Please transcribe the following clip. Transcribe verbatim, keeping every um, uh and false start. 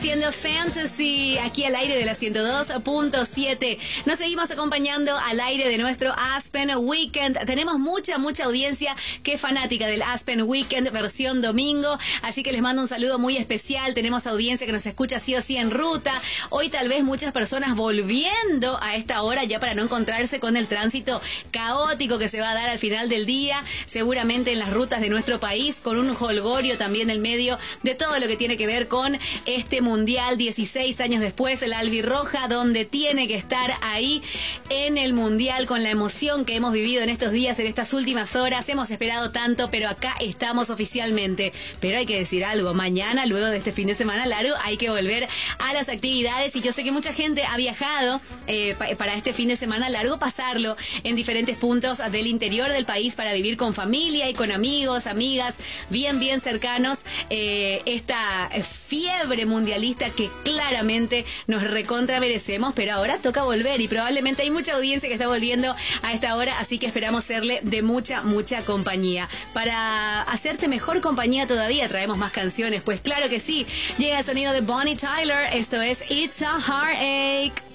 Haciendo Fantasy aquí al aire de la ciento dos punto siete. Nos seguimos acompañando al aire de nuestro Aspen Weekend. Tenemos mucha, mucha audiencia que es fanática del Aspen Weekend versión domingo, así que les mando un saludo muy especial. Tenemos audiencia que nos escucha sí o sí en ruta. Hoy tal vez muchas personas volviendo a esta hora ya para no encontrarse con el tránsito caótico que se va a dar al final del día, seguramente en las rutas de nuestro país, con un jolgorio también en medio de todo lo que tiene que ver con este Mundial dieciséis años después, la albirroja donde tiene que estar ahí en el Mundial con la emoción que hemos vivido en estos días, en estas últimas horas. Hemos esperado tanto, pero acá estamos oficialmente. Pero hay que decir algo, mañana, luego de este fin de semana largo, hay que volver a las actividades y yo sé que mucha gente ha viajado eh, pa para este fin de semana largo, pasarlo en diferentes puntos del interior del país para vivir con familia y con amigos, amigas, bien, bien cercanos, eh, esta fiebre mundial que claramente nos recontra merecemos, pero ahora toca volver y probablemente hay mucha audiencia que está volviendo a esta hora, así que esperamos serle de mucha, mucha compañía. Para hacerte mejor compañía todavía traemos más canciones, pues claro que sí. Llega el sonido de Bonnie Tyler, esto es It's a Heartache.